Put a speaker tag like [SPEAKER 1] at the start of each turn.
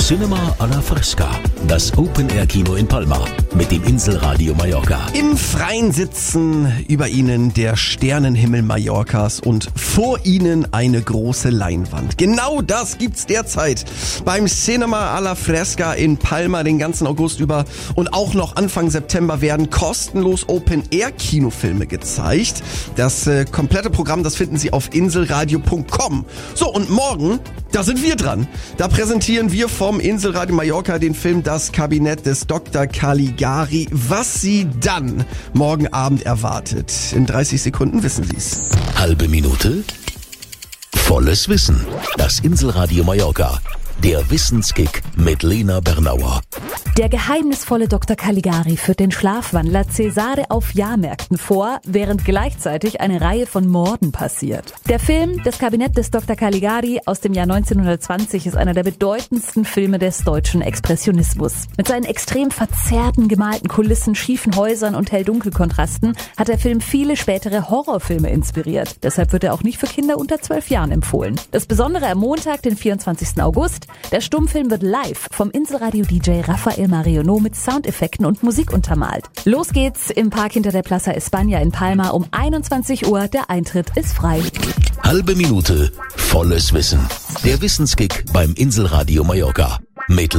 [SPEAKER 1] Cinema alla Fresca, das Open-Air-Kino in Palma mit dem Inselradio Mallorca.
[SPEAKER 2] Im Freien sitzen über ihnen der Sternenhimmel Mallorcas und vor ihnen eine große Leinwand. Genau das gibt's derzeit beim Cinema alla Fresca in Palma den ganzen August über und auch noch Anfang September werden kostenlos Open-Air-Kinofilme gezeigt. Das komplette Programm, das finden Sie auf inselradio.com. So, und morgen, da sind wir dran. Da präsentieren wir vom Inselradio Mallorca den Film Das Kabinett des Dr. Caligari. Was Sie dann morgen Abend erwartet. In 30 Sekunden wissen Sie's.
[SPEAKER 1] Halbe Minute, volles Wissen. Das Inselradio Mallorca. Der Wissenskick mit Lena Bernauer.
[SPEAKER 3] Der geheimnisvolle Dr. Caligari führt den Schlafwandler Cesare auf Jahrmärkten vor, während gleichzeitig eine Reihe von Morden passiert. Der Film Das Kabinett des Dr. Caligari aus dem Jahr 1920 ist einer der bedeutendsten Filme des deutschen Expressionismus. Mit seinen extrem verzerrten gemalten Kulissen, schiefen Häusern und hell-dunkel-Kontrasten hat der Film viele spätere Horrorfilme inspiriert. Deshalb wird er auch nicht für Kinder unter 12 Jahren empfohlen. Das Besondere am Montag, den 24. August, der Stummfilm wird live vom Inselradio-DJ Rafael Marionot mit Soundeffekten und Musik untermalt. Los geht's im Park hinter der Plaza España in Palma um 21 Uhr. Der Eintritt ist frei.
[SPEAKER 1] Halbe Minute, volles Wissen. Der Wissenskick beim Inselradio Mallorca. Mit